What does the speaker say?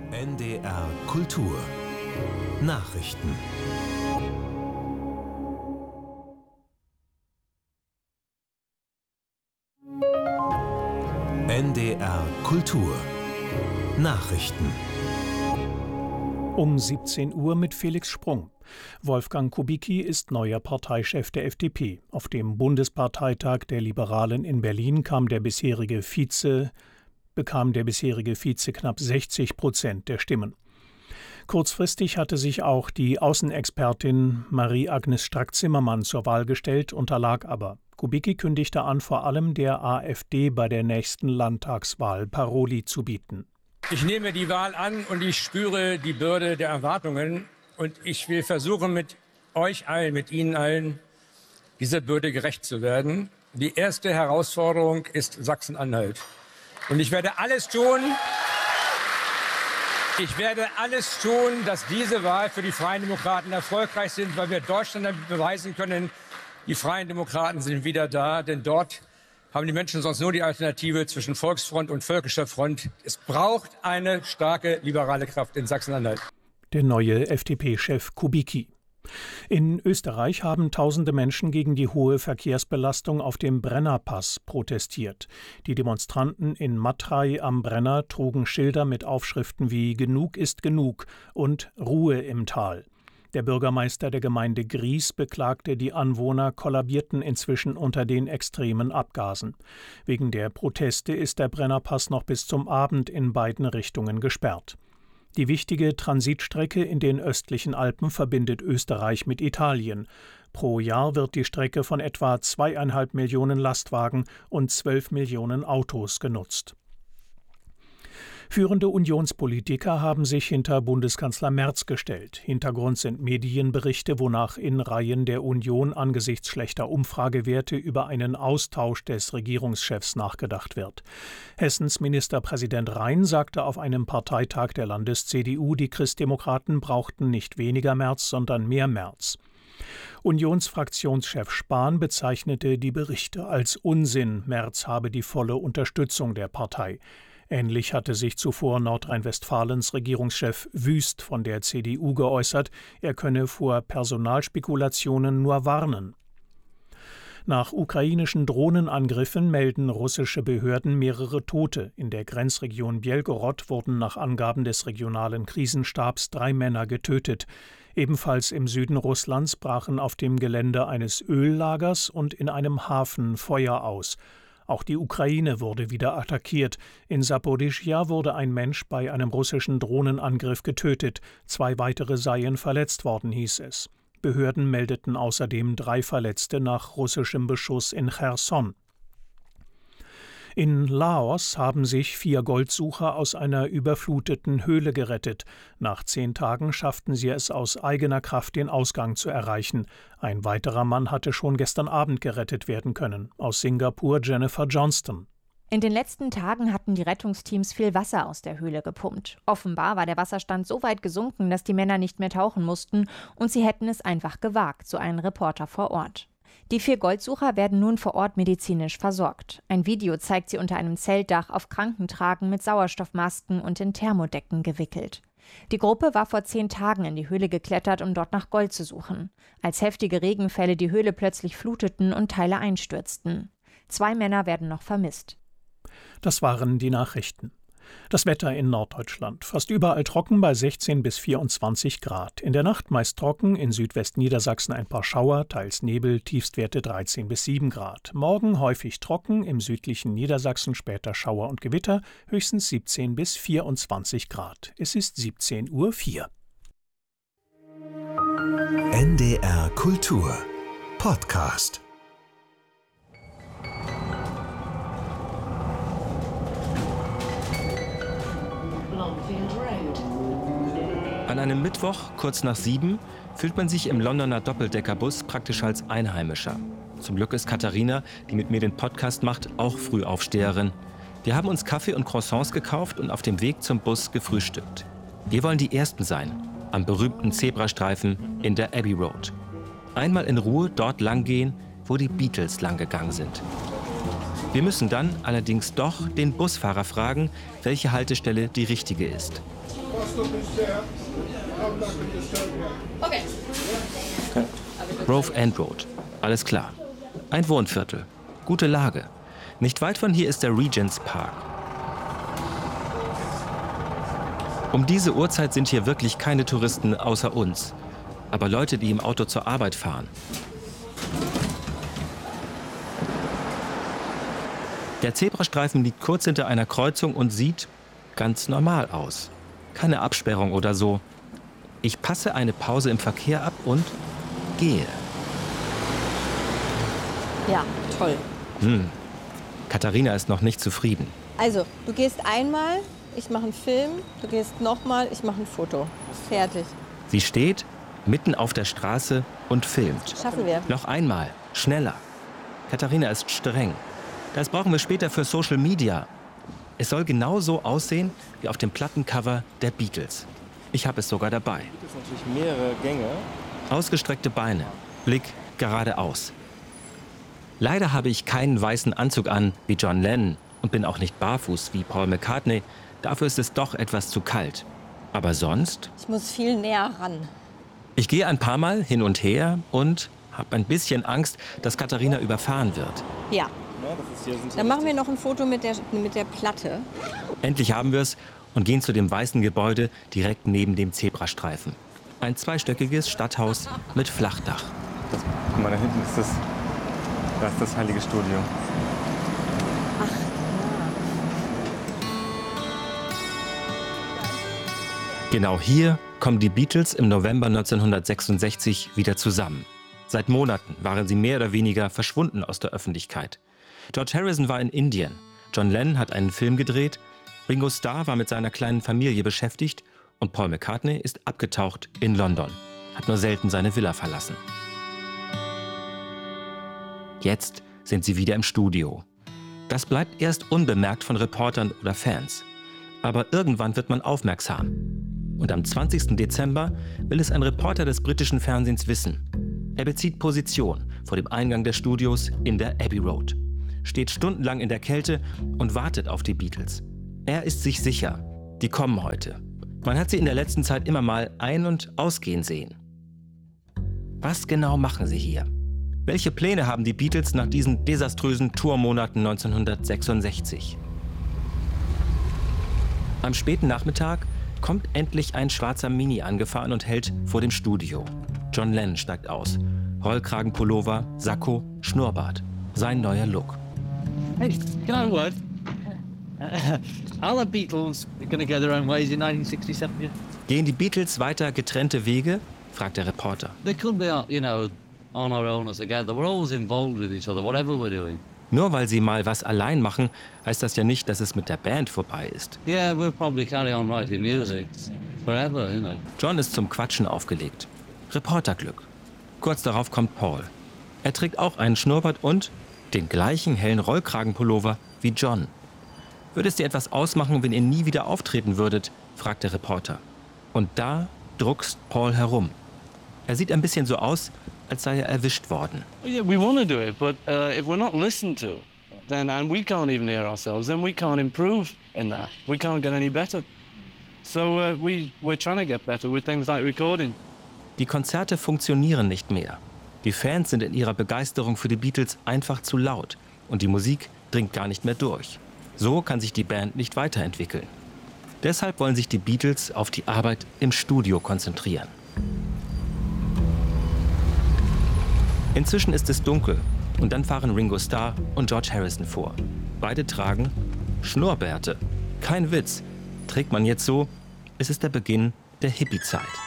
NDR Kultur Nachrichten. NDR Kultur Nachrichten. Um 17 Uhr mit Felix Sprung. Wolfgang Kubicki ist neuer Parteichef der FDP. Auf dem Bundesparteitag der Liberalen in Berlin bekam der bisherige Vize knapp 60% der Stimmen. Kurzfristig hatte sich auch die Außenexpertin Marie-Agnes Strack-Zimmermann zur Wahl gestellt, unterlag aber. Kubicki kündigte an, vor allem der AfD bei der nächsten Landtagswahl Paroli zu bieten. Ich nehme die Wahl an und ich spüre die Bürde der Erwartungen. Und ich will versuchen, mit euch allen, mit Ihnen allen, dieser Bürde gerecht zu werden. Die erste Herausforderung ist Sachsen-Anhalt. Und ich werde alles tun, dass diese Wahl für die Freien Demokraten erfolgreich sind, weil wir Deutschland damit beweisen können, die Freien Demokraten sind wieder da, denn dort haben die Menschen sonst nur die Alternative zwischen Volksfront und völkischer Front. Es braucht eine starke liberale Kraft in Sachsen-Anhalt. Der neue FDP-Chef Kubicki. In Österreich haben tausende Menschen gegen die hohe Verkehrsbelastung auf dem Brennerpass protestiert. Die Demonstranten in Matrei am Brenner trugen Schilder mit Aufschriften wie »Genug ist genug« und »Ruhe im Tal«. Der Bürgermeister der Gemeinde Gries beklagte, die Anwohner kollabierten inzwischen unter den extremen Abgasen. Wegen der Proteste ist der Brennerpass noch bis zum Abend in beiden Richtungen gesperrt. Die wichtige Transitstrecke in den östlichen Alpen verbindet Österreich mit Italien. Pro Jahr wird die Strecke von etwa 2,5 Millionen Lastwagen und 12 Millionen Autos genutzt. Führende Unionspolitiker haben sich hinter Bundeskanzler Merz gestellt. Hintergrund sind Medienberichte, wonach in Reihen der Union angesichts schlechter Umfragewerte über einen Austausch des Regierungschefs nachgedacht wird. Hessens Ministerpräsident Rhein sagte auf einem Parteitag der Landes-CDU, die Christdemokraten brauchten nicht weniger Merz, sondern mehr Merz. Unionsfraktionschef Spahn bezeichnete die Berichte als Unsinn. Merz habe die volle Unterstützung der Partei. Ähnlich hatte sich zuvor Nordrhein-Westfalens Regierungschef Wüst von der CDU geäußert, er könne vor Personalspekulationen nur warnen. Nach ukrainischen Drohnenangriffen melden russische Behörden mehrere Tote. In der Grenzregion Bjelgorod wurden nach Angaben des regionalen Krisenstabs 3 Männer getötet. Ebenfalls im Süden Russlands brachen auf dem Gelände eines Öllagers und in einem Hafen Feuer aus. Auch die Ukraine wurde wieder attackiert. In Saporischschja wurde ein Mensch bei einem russischen Drohnenangriff getötet. 2 weitere seien verletzt worden, hieß es. Behörden meldeten außerdem 3 Verletzte nach russischem Beschuss in Cherson. In Laos haben sich 4 Goldsucher aus einer überfluteten Höhle gerettet. Nach 10 Tagen schafften sie es aus eigener Kraft, den Ausgang zu erreichen. Ein weiterer Mann hatte schon gestern Abend gerettet werden können. Aus Singapur Jennifer Johnston. In den letzten Tagen hatten die Rettungsteams viel Wasser aus der Höhle gepumpt. Offenbar war der Wasserstand so weit gesunken, dass die Männer nicht mehr tauchen mussten und sie hätten es einfach gewagt, so ein Reporter vor Ort. Die 4 Goldsucher werden nun vor Ort medizinisch versorgt. Ein Video zeigt sie unter einem Zeltdach auf Krankentragen mit Sauerstoffmasken und in Thermodecken gewickelt. Die Gruppe war vor 10 Tagen in die Höhle geklettert, um dort nach Gold zu suchen. Als heftige Regenfälle die Höhle plötzlich fluteten und Teile einstürzten. 2 Männer werden noch vermisst. Das waren die Nachrichten. Das Wetter in Norddeutschland. Fast überall trocken bei 16 bis 24 Grad. In der Nacht meist trocken, in Südwestniedersachsen ein paar Schauer, teils Nebel, Tiefstwerte 13 bis 7 Grad. Morgen häufig trocken, im südlichen Niedersachsen später Schauer und Gewitter, höchstens 17 bis 24 Grad. Es ist 17:04 Uhr. NDR Kultur Podcast. An einem Mittwoch, kurz nach 7, fühlt man sich im Londoner Doppeldeckerbus praktisch als Einheimischer. Zum Glück ist Katharina, die mit mir den Podcast macht, auch Frühaufsteherin. Wir haben uns Kaffee und Croissants gekauft und auf dem Weg zum Bus gefrühstückt. Wir wollen die Ersten sein, am berühmten Zebrastreifen in der Abbey Road. Einmal in Ruhe dort langgehen, wo die Beatles langgegangen sind. Wir müssen dann allerdings doch den Busfahrer fragen, welche Haltestelle die richtige ist. Okay. Grove End Road. Alles klar. Ein Wohnviertel. Gute Lage. Nicht weit von hier ist der Regent's Park. Um diese Uhrzeit sind hier wirklich keine Touristen außer uns. Aber Leute, die im Auto zur Arbeit fahren. Der Zebrastreifen liegt kurz hinter einer Kreuzung und sieht ganz normal aus. Keine Absperrung oder so. Ich passe eine Pause im Verkehr ab und gehe. Ja, toll. Katharina ist noch nicht zufrieden. Also, du gehst einmal, ich mache einen Film, du gehst nochmal, ich mache ein Foto. Fertig. Sie steht mitten auf der Straße und filmt. Schaffen wir. Noch einmal, schneller. Katharina ist streng. Das brauchen wir später für Social Media. Es soll genau so aussehen wie auf dem Plattencover der Beatles. Ich habe es sogar dabei. Es gibt natürlich mehrere Gänge. Ausgestreckte Beine, Blick geradeaus. Leider habe ich keinen weißen Anzug an wie John Lennon und bin auch nicht barfuß wie Paul McCartney. Dafür ist es doch etwas zu kalt. Aber sonst? Ich muss viel näher ran. Ich gehe ein paar Mal hin und her und habe ein bisschen Angst, dass Katharina überfahren wird. Ja. Ja, das ist hier, sind hier Dann machen wir noch ein Foto mit der Platte. Endlich haben wir es und gehen zu dem weißen Gebäude direkt neben dem Zebrastreifen. Ein zweistöckiges Stadthaus mit Flachdach. Guck mal, da hinten ist das Heilige Studio. Genau hier kommen die Beatles im November 1966 wieder zusammen. Seit Monaten waren sie mehr oder weniger verschwunden aus der Öffentlichkeit. George Harrison war in Indien, John Lennon hat einen Film gedreht, Ringo Starr war mit seiner kleinen Familie beschäftigt und Paul McCartney ist abgetaucht in London, hat nur selten seine Villa verlassen. Jetzt sind sie wieder im Studio. Das bleibt erst unbemerkt von Reportern oder Fans. Aber irgendwann wird man aufmerksam. Und am 20. Dezember will es ein Reporter des britischen Fernsehens wissen. Er bezieht Position vor dem Eingang des Studios in der Abbey Road, steht stundenlang in der Kälte und wartet auf die Beatles. Er ist sich sicher, die kommen heute. Man hat sie in der letzten Zeit immer mal ein- und ausgehen sehen. Was genau machen sie hier? Welche Pläne haben die Beatles nach diesen desaströsen Tourmonaten 1966? Am späten Nachmittag kommt endlich ein schwarzer Mini angefahren und hält vor dem Studio. John Lennon steigt aus. Rollkragenpullover, Sakko, Schnurrbart. Sein neuer Look. Hey, you know what? All the Beatles are going to go their own ways in 1967. Yeah? Gehen die Beatles weiter getrennte Wege? Fragt der Reporter. They couldn't be, you know, on our own as together. We're always involved with each other, whatever we're doing. Nur weil sie mal was allein machen, heißt das ja nicht, dass es mit der Band vorbei ist. Yeah, we'll probably carry on writing music forever, you know. John ist zum Quatschen aufgelegt. Reporterglück. Kurz darauf kommt Paul. Er trägt auch einen Schnurrbart und den gleichen hellen Rollkragenpullover wie John. Würde es dir etwas ausmachen, wenn ihr nie wieder auftreten würdet? Fragt der Reporter. Und da druckst Paul herum. Er sieht ein bisschen so aus, als sei er erwischt worden. Yeah, we want to do it, but if we're not listened to, then and we can't even hear ourselves, then we can't improve in that. We can't get any better. So we're trying to get better with things like recording. Die Konzerte funktionieren nicht mehr. Die Fans sind in ihrer Begeisterung für die Beatles einfach zu laut und die Musik dringt gar nicht mehr durch. So kann sich die Band nicht weiterentwickeln. Deshalb wollen sich die Beatles auf die Arbeit im Studio konzentrieren. Inzwischen ist es dunkel und dann fahren Ringo Starr und George Harrison vor. Beide tragen Schnurrbärte. Kein Witz. Trägt man jetzt so, es ist der Beginn der Hippie-Zeit.